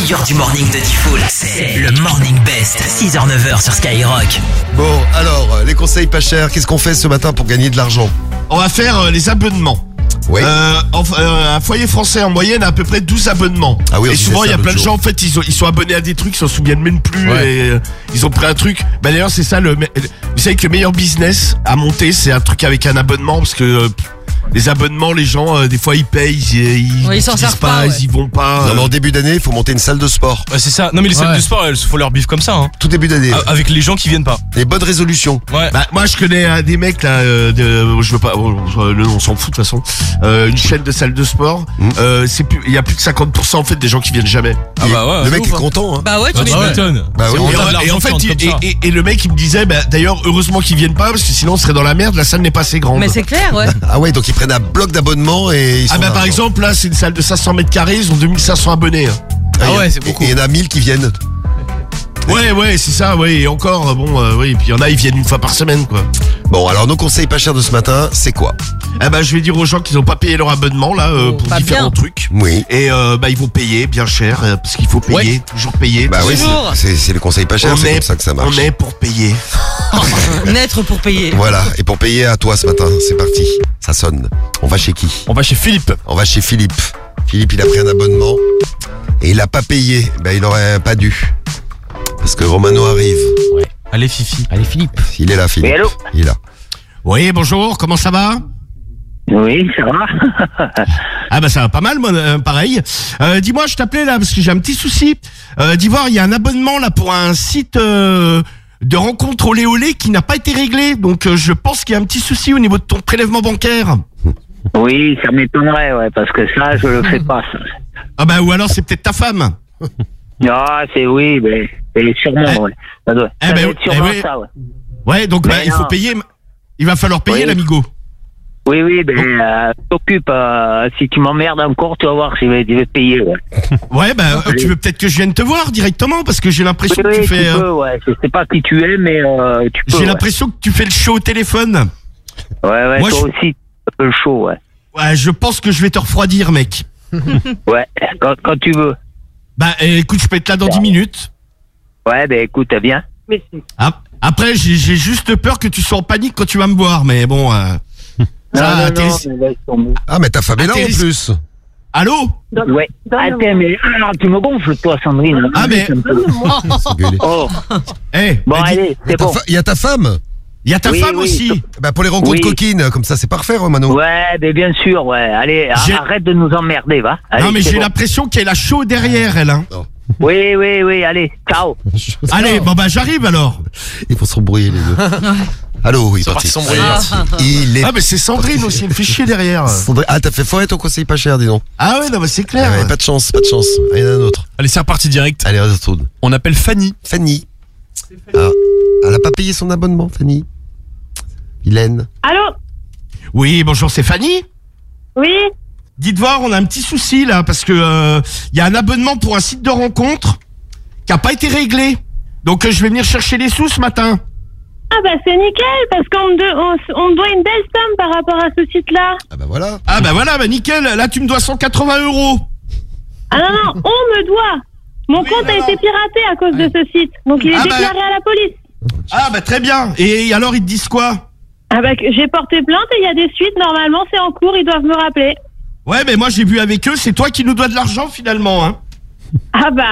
meilleur du morning de Diffoul, c'est le Morning Best, 6h-9h sur Skyrock. Bon, alors, les conseils pas chers, qu'est-ce qu'on fait ce matin pour gagner de l'argent? On va faire les abonnements. Oui. Un foyer français en moyenne a à peu près 12 abonnements. Ah oui, et souvent il y a plein de gens en fait ils sont abonnés à des trucs, ils s'en souviennent même plus et ils ont pris un truc. Bah d'ailleurs c'est ça vous savez que le meilleur business à monter c'est un truc avec un abonnement parce que les abonnements, les gens, des fois, ils payent, ils s'en servent pas, ils y vont pas. Non, mais en début d'année, il faut monter une salle de sport. Ouais, c'est ça. Non, mais les salles de sport, elles faut leur bif comme ça. Hein. Tout début d'année. Avec les gens qui viennent pas. Les bonnes résolutions. Ouais. Bah, moi, je connais des mecs là, je veux pas, le nom, on s'en fout de toute façon. Une chaîne de salles de sport. Il y a plus de 50% en fait des gens qui viennent jamais. Ah bah ouais. Le mec est content. Hein. Bah ouais, tu tu m'étonnes. Bah oui. Et en fait, et le mec il me disait, bah, d'ailleurs, heureusement qu'ils viennent pas parce que sinon on serait dans la merde. La salle n'est pas assez grande. Mais c'est clair, ouais. Ah ouais, donc ils prennent un bloc d'abonnement et ils sont par exemple là c'est une salle de 500 mètres carrés, ils ont 2500 abonnés. Ah ouais, c'est beaucoup. Et il y en a 1000 qui viennent. Ouais, c'est ça, ouais, et encore, oui, et puis il y en a, ils viennent une fois par semaine, quoi. Bon, alors nos conseils pas chers de ce matin, c'est quoi? Eh ben, je vais dire aux gens qu'ils n'ont pas payé leur abonnement, là, pour pas différents bien. trucs. Oui. Et, ils vont payer bien cher, parce qu'il faut payer, toujours payer. Bah oui, Toujours. c'est les conseils pas chers, c'est comme ça que ça marche. On est pour payer. Naître pour payer. Voilà, et pour payer à toi ce matin, c'est parti. Ça sonne. On va chez qui? On va chez Philippe. On va chez Philippe. Philippe, il a pris un abonnement et il a pas payé. Ben, il aurait pas dû. Parce que Romano arrive. Ouais. Allez, Fifi. Allez, Philippe. Il est là, Philippe. Oui, allô? Il est là. Oui, bonjour, comment ça va? Oui, ça va. Ah bah ça va pas mal, moi, pareil. Dis-moi, je t'appelais là, parce que j'ai un petit souci. D'Ivoire, il y a un abonnement là pour un site de rencontre olé olé qui n'a pas été réglé. Donc je pense qu'il y a un petit souci au niveau de ton prélèvement bancaire. Oui, ça m'étonnerait, ouais, parce que ça, je le fais pas, ça. Ah bah ou alors c'est peut-être ta femme. Ah, oui, mais sûrement, ouais. Ça doit être sûrement ça, ouais. Ouais, donc Mais il faut non. payer. Il va falloir payer, Oui. l'amigo. Oui, t'occupe, si tu m'emmerdes encore, tu vas voir si je vais payer, ouais. Ouais, bah tu veux peut-être que je vienne te voir directement parce que j'ai l'impression que tu Oui, fais. tu peux, ouais. Je sais pas qui tu es, mais tu peux. J'ai l'impression que tu fais le show au téléphone. Ouais, Moi, toi aussi, un peu chaud, ouais. Ouais, je pense que je vais te refroidir, mec. Ouais, quand tu veux. Bah écoute, je peux être là dans 10 minutes. Ouais, écoute, viens. Ah, après, j'ai juste peur que tu sois en panique quand tu vas me voir, mais bon. Ça, Non, mais laisse tomber. Ah, mais ta femme est là en Atterris- plus. Allô? Ouais. Attends, mais alors, tu me gonfles, toi, Sandrine. Ah, mais- C'est gueulé. Oh, Eh, bon, dis- allez, c'est bon. Il y a ta femme. il y a ta Oui, femme oui. aussi. Bah, pour les rencontres Oui. coquines, comme ça, c'est parfait, Romano. Ouais, mais bien sûr, ouais. Allez, J'ai- arrête de nous emmerder, va. Allez, Non, mais c'est j'ai bon. l'impression qu'elle a chaud derrière, elle. Hein. Oui, allez, ciao. Allez, bon bah j'arrive alors. Il faut se rebrouiller les deux. Allô, il est parti. Il est. Ah, mais c'est Sandrine aussi, elle me fait chier derrière. Ah, t'as fait foirer ton conseil pas cher, dis donc. Ah ouais, non, mais c'est Ah clair. ouais, pas de chance, pas de chance. Il y en a un autre. Allez, c'est reparti direct. Allez, on retourne. On appelle Fanny. Fanny. Ah, elle a pas payé son abonnement, Fanny. Hélène. Allô? Oui, bonjour, c'est Fanny. Oui? Dites voir, on a un petit souci là, parce que il y a un abonnement pour un site de rencontre qui a pas été réglé. Donc je vais venir chercher les sous ce matin. Ah bah c'est nickel, parce qu'on me doit une belle somme par rapport à ce site-là. Ah bah voilà. Ah bah voilà, bah nickel, là tu me dois 180 €. Ah non, on me doit. Mon compte a été piraté à cause de ce site, donc il est Ah bah- déclaré à la police. Ah bah très bien. Et alors ils te disent quoi? Ah bah j'ai porté plainte et il y a des suites, normalement c'est en cours, ils doivent me rappeler. Ouais, mais moi j'ai vu avec eux, c'est toi qui nous dois de l'argent finalement, hein. Ah bah